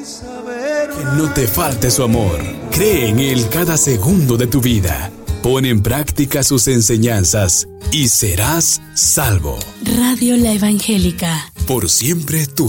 Que no te falte su amor. Cree en Él cada segundo de tu vida. Pon en práctica sus enseñanzas y serás salvo. Radio La Evangélica. Por siempre tú.